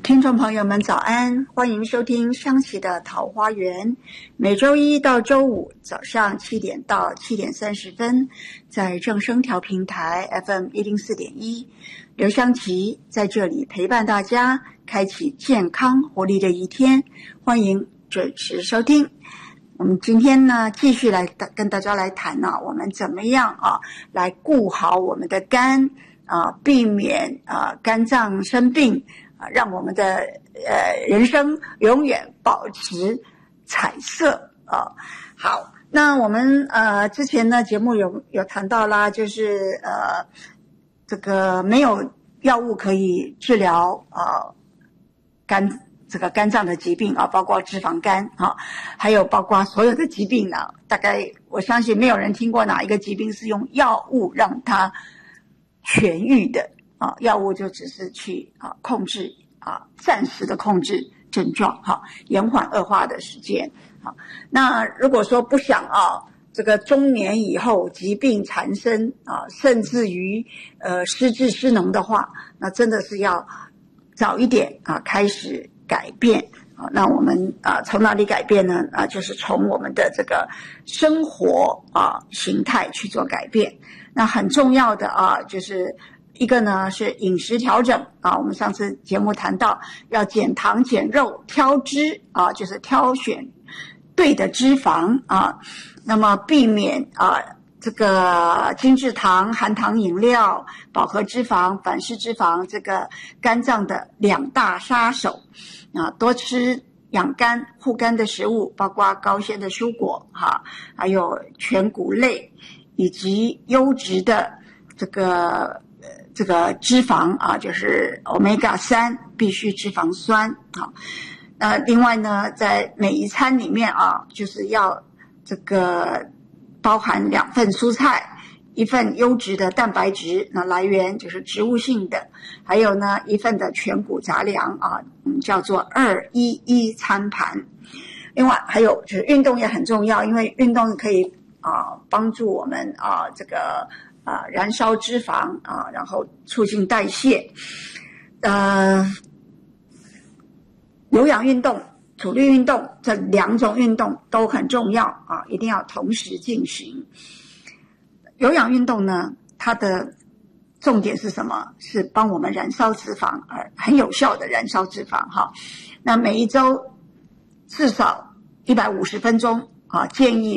听众朋友们早安，欢迎收听香琪的桃花源，每周一到周五早上7点到7点30分，在正声调频台 FM104.1，刘香琪在这里陪伴大家，开启健康活力的一天，欢迎准时收听。我们今天呢，继续来跟大家来谈我们怎么样来顾好我们的肝避免肝脏生病让我们的人生永远保持彩色好，那我们之前呢节目有谈到啦，就是这个没有药物可以治疗肝脏的疾病包括脂肪肝还有包括所有的疾病呢，大概我相信没有人听过哪一个疾病是用药物让它痊愈的药物就只是去控制暂时的控制症状延缓恶化的时间那如果说不想这个中年以后疾病缠身甚至于失智失能的话，那真的是要早一点开始改变那我们从哪里改变呢就是从我们的这个生活形态去做改变。那很重要的就是一个呢是饮食调整我们上次节目谈到要减糖减肉挑脂就是挑选对的脂肪那么避免这个精制糖、含糖饮料、饱和脂肪、反式脂肪这个肝脏的两大杀手多吃养肝护肝的食物，包括高纤的蔬果还有全谷类以及优质的这个脂肪就是 Omega-3 必需脂肪酸另外呢在每一餐里面就是要这个包含2份蔬菜，1份优质的蛋白质，那来源就是植物性的，还有呢1份的全谷杂粮叫做211餐盘。另外还有就是运动也很重要，因为运动可以帮助我们这个燃烧脂肪然后促进代谢。有氧运动、阻力运动这2种运动都很重要一定要同时进行。有氧运动呢，它的重点是什么？是帮我们燃烧脂肪，很有效的燃烧脂肪那每一周至少150分钟建议